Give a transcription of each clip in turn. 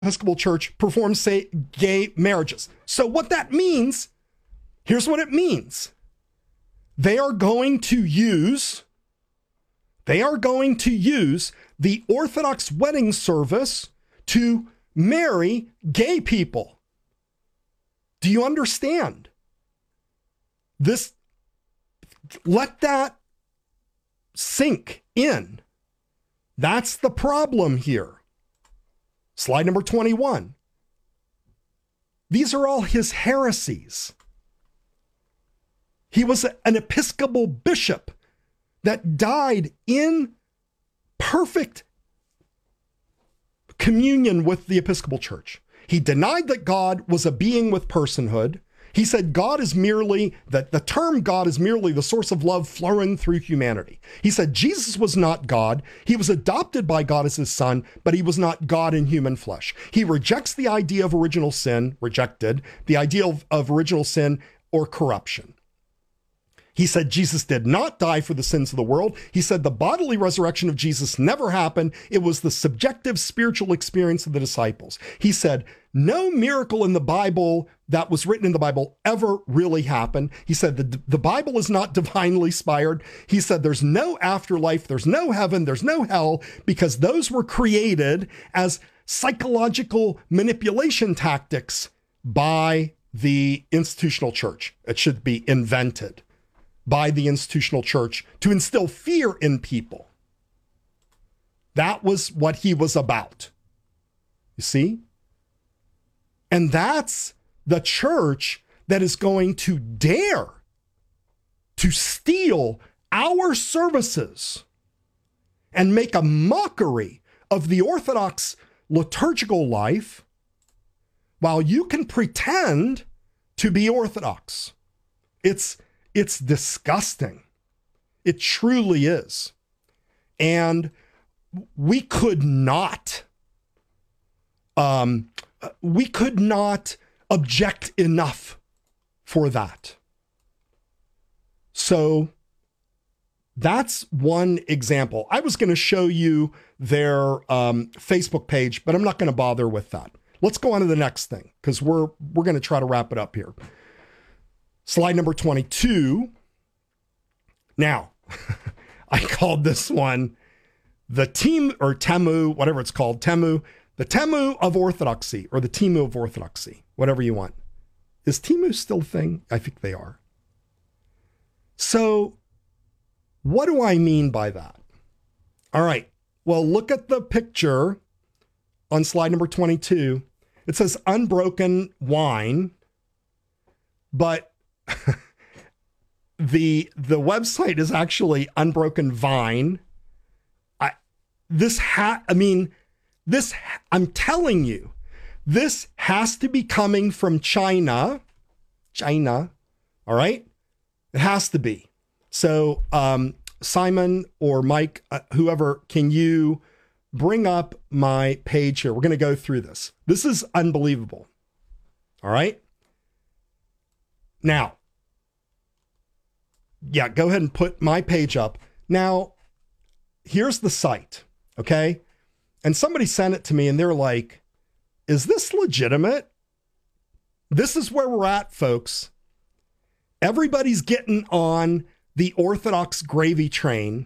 Episcopal Church performs gay marriages. So what that means, here's what it means. They are going to use the Orthodox wedding service to marry gay people. Do you understand? Let that sink in. That's the problem here. Slide number 21. These are all his heresies. He was an Episcopal bishop that died in perfect communion with the Episcopal Church. He denied that God was a being with personhood. He said God is merely, that the term God is merely the source of love flowing through humanity. He said Jesus was not God. He was adopted by God as his son, but he was not God in human flesh. He rejects the idea of original sin, rejected the idea of original sin or corruption. He said Jesus did not die for the sins of the world. He said the bodily resurrection of Jesus never happened. It was the subjective spiritual experience of the disciples. He said no miracle in the Bible that was written in the Bible ever really happened. He said the Bible is not divinely inspired. He said there's no afterlife, there's no heaven, there's no hell, because those were created as psychological manipulation tactics by the institutional church. It should be invented by the institutional church to instill fear in people. That was what he was about. You see? And that's the church that is going to dare to steal our services and make a mockery of the Orthodox liturgical life while you can pretend to be Orthodox. It's disgusting. It truly is. And we could not object enough for that. So that's one example. I was going to show you their Facebook page, but I'm not going to bother with that. Let's go on to the next thing, because we're going to try to wrap it up here. Slide number 22. Now, I called this one the Temu, whatever it's called, Temu, the Temu of Orthodoxy, or the Temu of Orthodoxy, whatever you want. Is Temu still a thing? I think they are. So, what do I mean by that? All right. Well, look at the picture on slide number 22. It says unbroken wine, but the website is actually Unbroken Vine. I'm telling you, this has to be coming from China. All right? It has to be. So, Simon or Mike, whoever, can you bring up my page here? We're going to go through this. This is unbelievable. All right? Now, yeah, go ahead and put my page up. Now, here's the site, okay? And somebody sent it to me and they're like, is this legitimate? This is where we're at, folks. Everybody's getting on the Orthodox gravy train,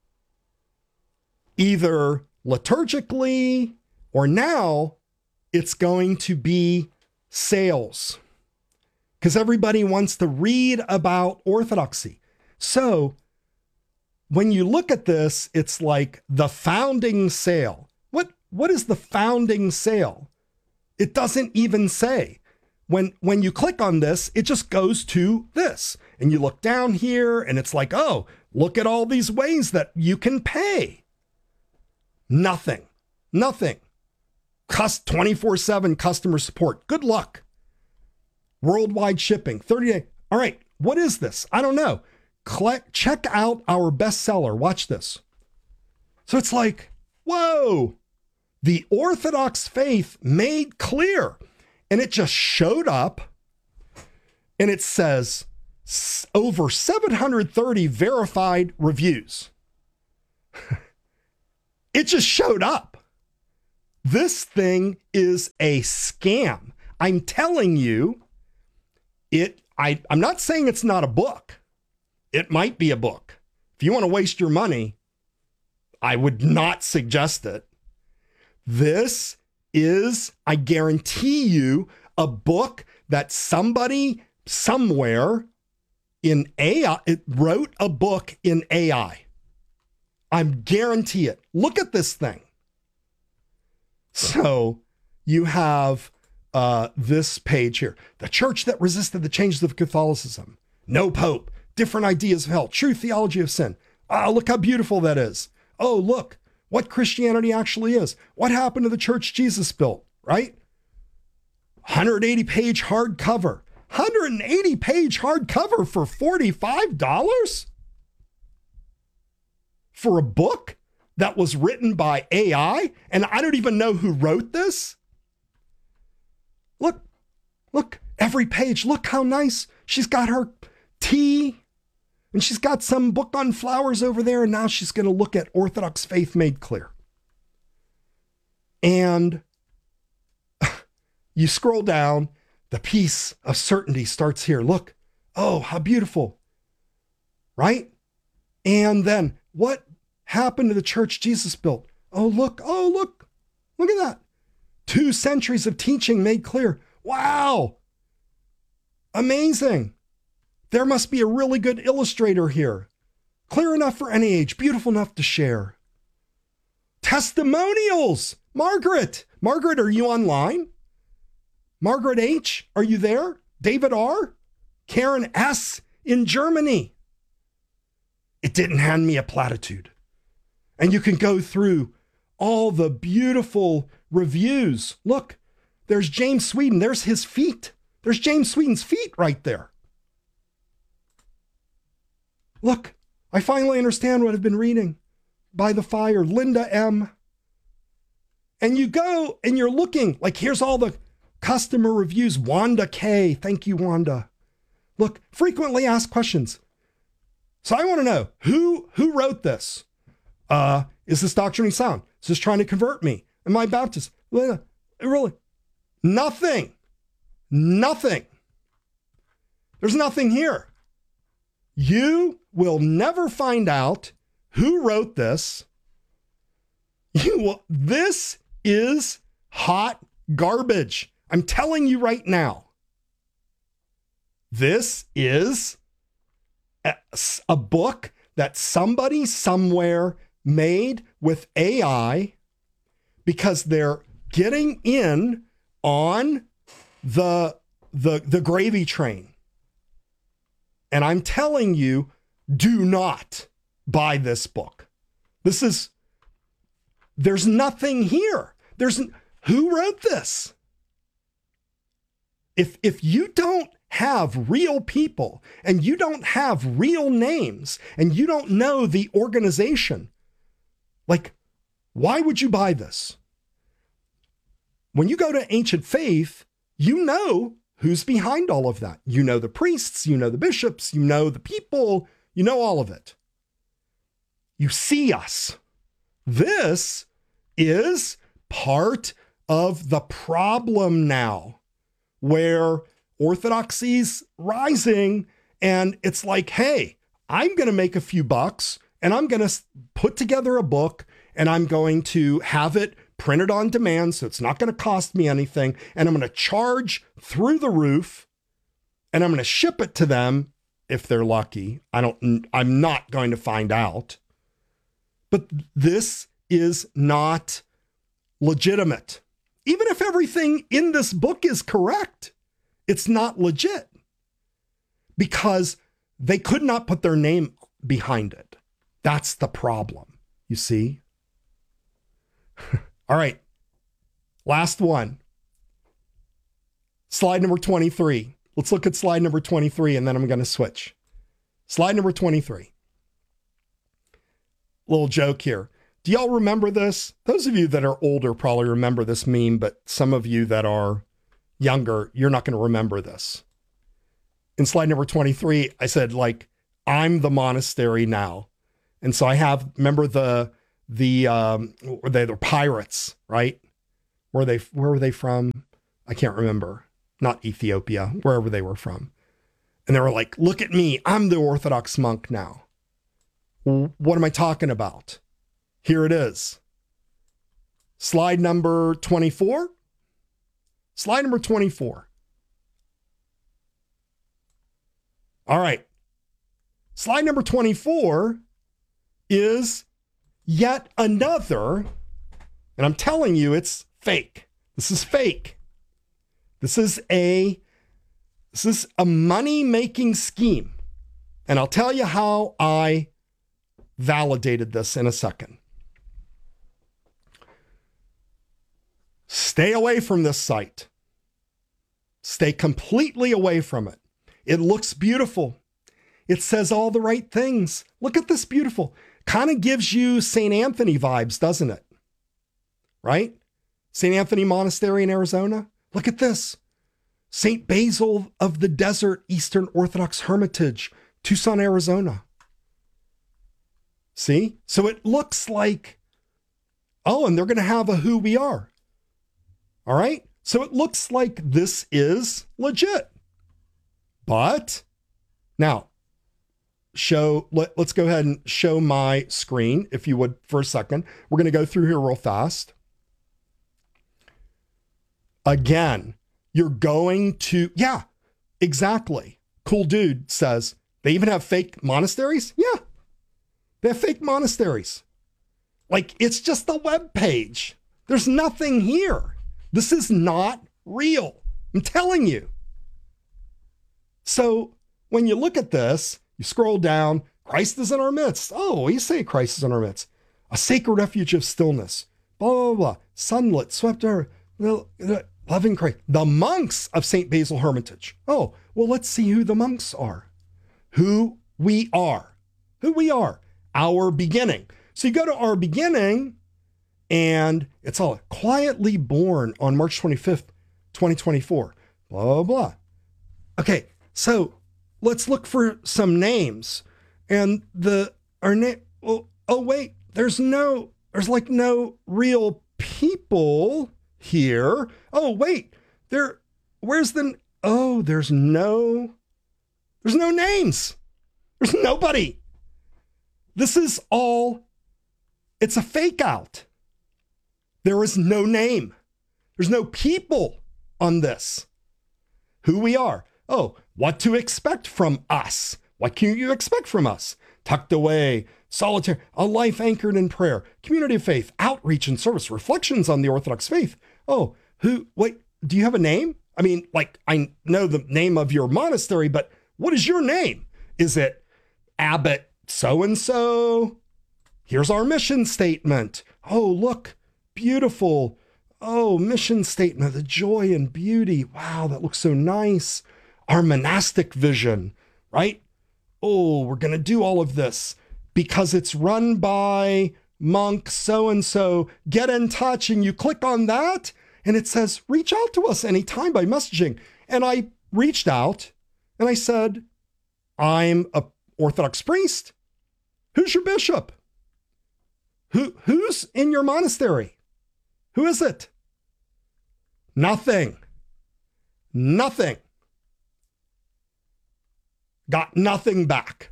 either liturgically or now it's going to be sales, because everybody wants to read about Orthodoxy. So when you look at this, it's like the founding sale. What is the founding sale? It doesn't even say. When you click on this, it just goes to this. And you look down here and it's like, oh, look at all these ways that you can pay. Nothing. 24/7 customer support. Good luck. Worldwide shipping, 30-day. All right, what is this? I don't know. Check out our bestseller. Watch this. So it's like, whoa, the Orthodox faith made clear. And it just showed up and it says over 730 verified reviews. It just showed up. This thing is a scam. I'm telling you, I'm not saying it's not a book. It might be a book. If you want to waste your money, I would not suggest it. This is, I guarantee you, a book that somebody somewhere in AI, it wrote a book in AI. I'm guarantee it. Look at this thing. So you have this page here. The church that resisted the changes of Catholicism. No pope. Different ideas of hell. True theology of sin. Oh, look how beautiful that is. Oh, look what Christianity actually is. What happened to the church Jesus built, right? 180-page hardcover. 180-page hardcover for $45? For a book that was written by AI? And I don't even know who wrote this. Look, every page. Look how nice. She's got her tea. And she's got some book on flowers over there, and now she's going to look at Orthodox faith made clear. And you scroll down, the piece of certainty starts here. Look, oh, how beautiful, right? And then what happened to the church Jesus built? Oh, look at that. 2 centuries of teaching made clear. Wow, amazing. There must be a really good illustrator here. Clear enough for any age, beautiful enough to share. Testimonials. Margaret, are you online? Margaret H., are you there? David R., Karen S. in Germany. It didn't hand me a platitude. And you can go through all the beautiful reviews. Look, there's James Sweden. There's his feet. There's James Sweden's feet right there. Look, I finally understand what I've been reading. By the Fire, Linda M. And you go and you're looking, like here's all the customer reviews. Wanda K. Thank you, Wanda. Look, frequently asked questions. So I want to know, who wrote this? Is this doctrinally sound? Is this trying to convert me? Am I Baptist? Really? Nothing. There's nothing here. You will never find out who wrote this. This is hot garbage. I'm telling you right now. This is a book that somebody somewhere made with AI because they're getting in on the gravy train. And I'm telling you, do not buy this book. There's nothing here. Who wrote this? If you don't have real people and you don't have real names and you don't know the organization, like, why would you buy this? When you go to Ancient Faith, you know who's behind all of that. You know the priests, you know the bishops, you know the people, you know all of it. You see us. This is part of the problem now, where orthodoxy's rising and it's like, hey, I'm going to make a few bucks and I'm going to put together a book and I'm going to have it printed on demand, so it's not going to cost me anything, and I'm going to charge through the roof, and I'm going to ship it to them if they're lucky. I'm not going to find out. But this is not legitimate. Even if everything in this book is correct, it's not legit because they could not put their name behind it. That's the problem, you see? All right, last one. Slide number 23. Let's look at slide number 23 and then I'm going to switch. Slide number 23. Little joke here. Do y'all remember this? Those of you that are older probably remember this meme, but some of you that are younger, you're not going to remember this. In slide number 23, I said, like, I'm the monastery now. And so I have, remember they're pirates, right? Where were they from? I can't remember. Not Ethiopia, wherever they were from. And they were like, look at me. I'm the Orthodox monk now. What am I talking about? Here it is. Slide number 24. Slide number 24. All right. Slide number 24 is yet another, and I'm telling you, it's fake. This is fake. This is a money-making scheme. And I'll tell you how I validated this in a second. Stay away from this site. Stay completely away from it. It looks beautiful. It says all the right things. Look at this beautiful. Kind of gives you St. Anthony vibes, doesn't it? Right? St. Anthony Monastery in Arizona. Look at this. St. Basil of the Desert Eastern Orthodox Hermitage, Tucson, Arizona. See? So it looks like, oh, and they're going to have a who we are. All right? So it looks like this is legit. But now, let's go ahead and show my screen, if you would, for a second. We're going to go through here real fast. Again, you're going to, yeah, exactly. Cool Dude says, they even have fake monasteries? Yeah, they have fake monasteries. Like, it's just a web page. There's nothing here. This is not real. I'm telling you. So when you look at this, you scroll down, Christ is in our midst. Oh, you say Christ is in our midst. A sacred refuge of stillness. Blah, blah, blah. Sunlit, swept over. Loving Christ. The monks of St. Basil Hermitage. Oh, well, let's see who the monks are. Who we are. Who we are. Our beginning. So you go to our beginning, and it's all quietly born on March 25th, 2024. Blah, blah, blah. Okay, so let's look for some names. And our name, oh wait, there's like no real people here. Oh, wait, there's no names. There's nobody. This is all, it's a fake out. There is no name. There's no people on this. Who we are. Oh, what to expect from us. What can you expect from us? Tucked away, solitary, a life anchored in prayer, community of faith, outreach and service, reflections on the Orthodox faith. Oh, wait, do you have a name? I mean, like, I know the name of your monastery, but what is your name? Is it Abbot so-and-so? Here's our mission statement. Oh, look, beautiful. Oh, mission statement, the joy and beauty. Wow, that looks so nice. Our monastic vision, right? Oh, we're going to do all of this because it's run by monk so-and-so. Get in touch, and you click on that and it says, reach out to us anytime by messaging. And I reached out and I said, I'm a Orthodox priest. Who's your bishop? Who's in your monastery? Who is it? Nothing. Nothing. Got nothing back.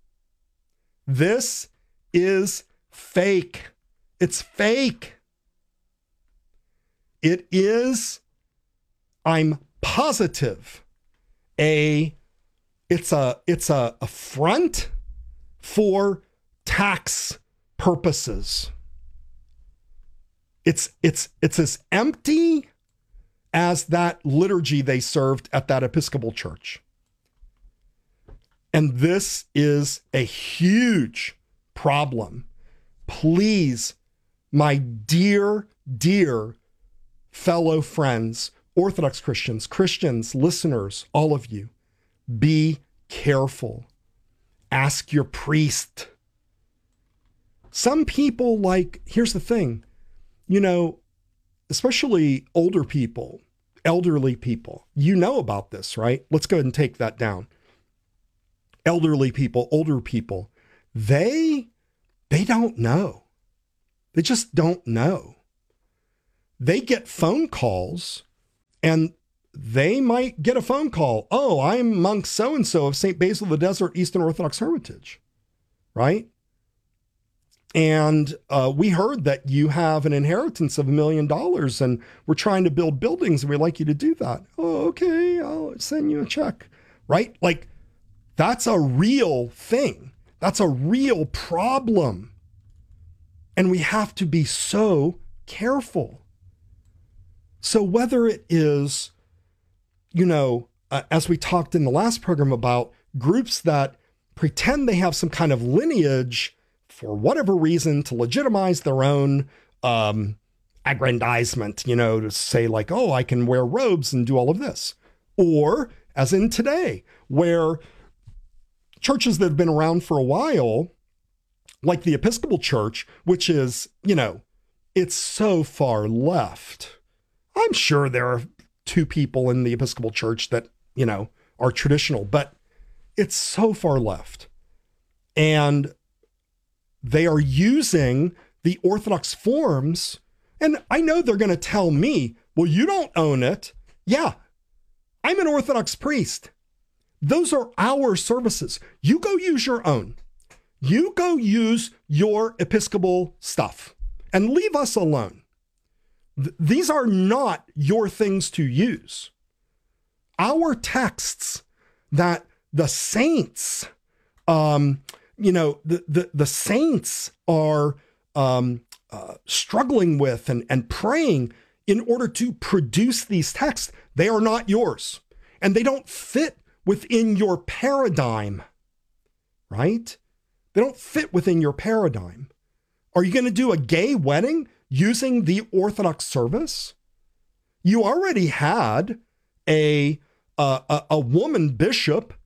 This is fake. It's fake. It is, I'm positive, it's a front for tax purposes. It's as empty as that liturgy they served at that Episcopal church. And this is a huge problem. Please, my dear, dear fellow friends, Orthodox Christians, listeners, all of you, be careful. Ask your priest. Some people, like, here's the thing, especially older people, elderly people, you know about this, right? Let's go ahead and take that down. Elderly people, older people, they don't know. They just don't know. they get phone calls, and they might get a phone call. Oh, I'm monk so-and-so of St. Basil of the Desert Eastern Orthodox Hermitage, right? And we heard that you have an inheritance of $1 million and we're trying to build buildings and we'd like you to do that. Oh, okay, I'll send you a check, right? Like, that's a real thing. That's a real problem. And we have to be so careful. So whether it is, as we talked in the last program about groups that pretend they have some kind of lineage for whatever reason to legitimize their own aggrandizement, to say like, oh, I can wear robes and do all of this. Or as in today, where churches that have been around for a while, like the Episcopal Church, which is, it's so far left. I'm sure there are 2 people in the Episcopal Church that, are traditional, but it's so far left. And they are using the Orthodox forms. And I know they're going to tell me, well, you don't own it. Yeah, I'm an Orthodox priest. Those are our services. You go use your own. You go use your Episcopal stuff and leave us alone. These are not your things to use. Our texts that the saints, the saints are struggling with and praying in order to produce these texts, they are not yours. And they don't fit within your paradigm, right? They don't fit within your paradigm. Are you going to do a gay wedding using the Orthodox service? You already had a woman bishop,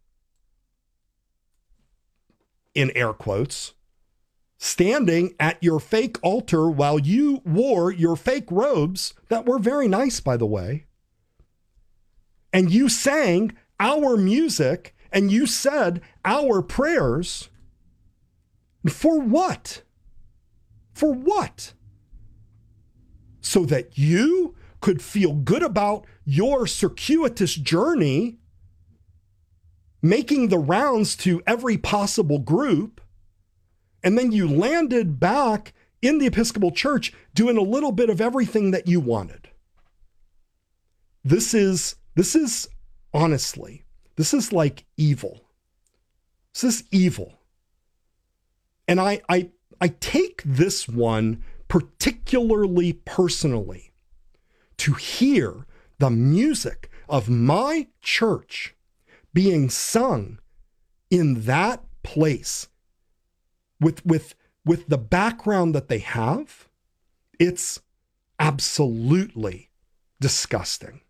in air quotes, standing at your fake altar while you wore your fake robes that were very nice, by the way. And you sang our music and you said our prayers. For what? For what? So that you could feel good about your circuitous journey, making the rounds to every possible group, and then you landed back in the Episcopal Church doing a little bit of everything that you wanted. This is honestly, this is like evil. This is evil. And I take this one particularly personally, to hear the music of my church being sung in that place with the background that they have. It's absolutely disgusting.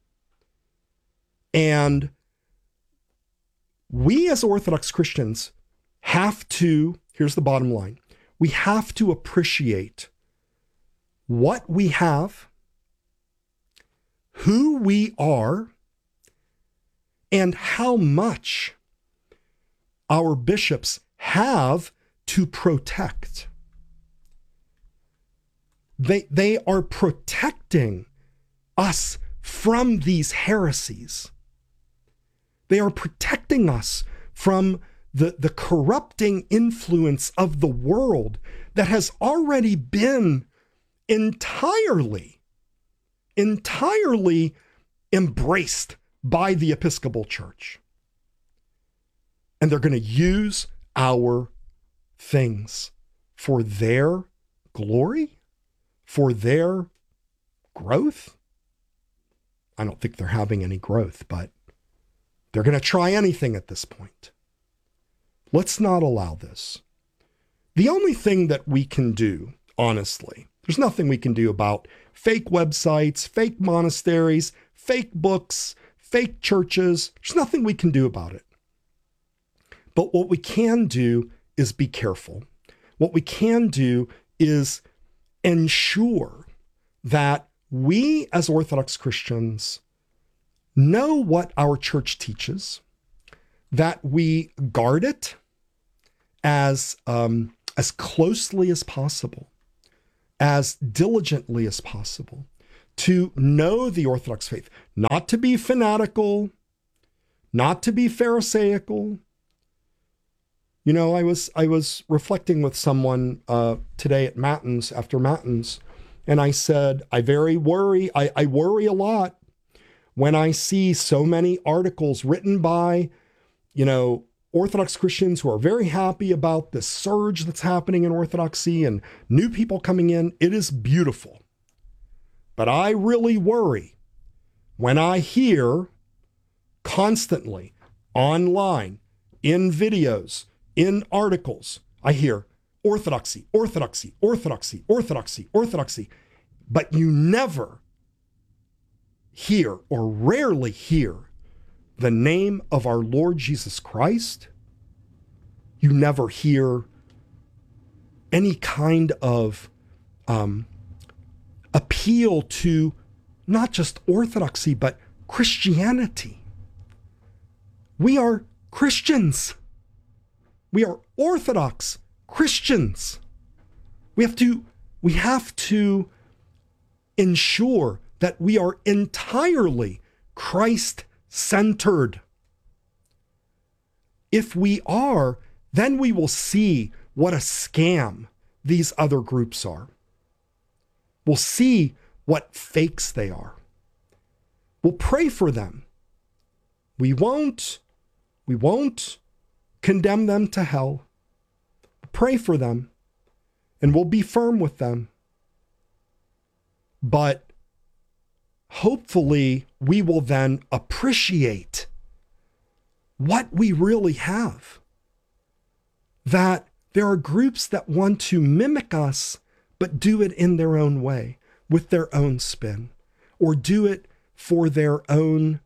And we as Orthodox Christians have to, here's the bottom line, we have to appreciate what we have, who we are, and how much our bishops have to protect. They are protecting us from these heresies. They are protecting us from the corrupting influence of the world that has already been entirely embraced by the Episcopal Church. And they're going to use our things for their glory, for their growth. I don't think they're having any growth, but they're going to try anything at this point. Let's not allow this. The only thing that we can do, honestly, there's nothing we can do about fake websites, fake monasteries, fake books, fake churches. There's nothing we can do about it. But what we can do is be careful. What we can do is ensure that we as Orthodox Christians know what our church teaches, that we guard it as closely as possible, as diligently as possible, to know the Orthodox faith, not to be fanatical, not to be Pharisaical. You know, I was reflecting with someone today at Matins, after Matins, and I said, I worry a lot when I see so many articles written by, you know, Orthodox Christians who are very happy about this surge that's happening in Orthodoxy and new people coming in. It is beautiful. But I really worry when I hear constantly online, in videos, in articles, I hear orthodoxy, orthodoxy, orthodoxy, orthodoxy, orthodoxy, but you never hear or rarely hear the name of our Lord Jesus Christ. You never hear any kind of appeal to not just orthodoxy, but Christianity. We are Christians. We are Orthodox Christians. We have to ensure that we are entirely Christ-centered. If we are, then we will see what a scam these other groups are. We'll see what fakes they are. We'll pray for them. We won't condemn them to hell. Pray for them, and we'll be firm with them. But hopefully we will then appreciate what we really have. That there are groups that want to mimic us, but do it in their own way, with their own spin, or do it for their own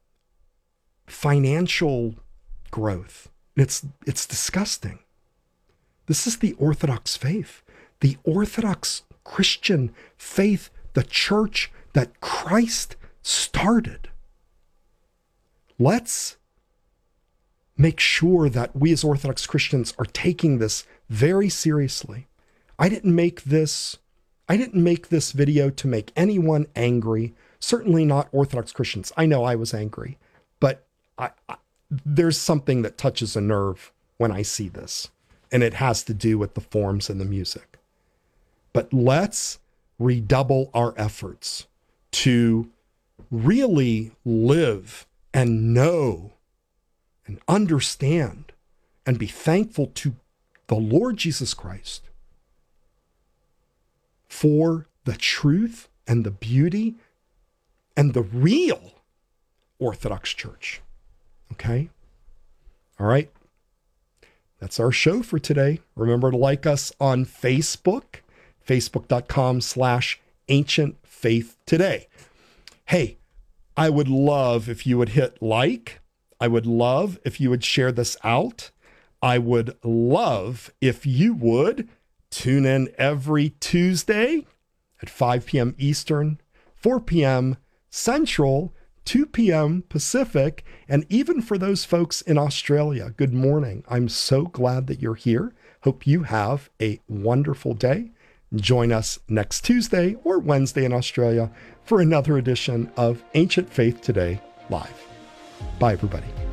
financial growth. It's disgusting. This is the Orthodox faith, the Orthodox Christian faith, the church that Christ started. Let's make sure that we as Orthodox Christians are taking this very seriously. I didn't make this video to make anyone angry, certainly not Orthodox Christians. I know I was angry, but there's something that touches a nerve when I see this, and it has to do with the forms and the music. But let's redouble our efforts to really live and know and understand and be thankful to the Lord Jesus Christ for the truth and the beauty and the real Orthodox Church. Okay? All right. That's our show for today. Remember to like us on Facebook, facebook.com/ancientfaithtoday. Hey, I would love if you would hit like. I would love if you would share this out. I would love if you would tune in every Tuesday at 5 p.m. Eastern, 4 p.m. Central, 2 p.m. Pacific, and even for those folks in Australia, good morning. I'm so glad that you're here. Hope you have a wonderful day. Join us next Tuesday or Wednesday in Australia for another edition of Ancient Faith Today Live. Bye, everybody.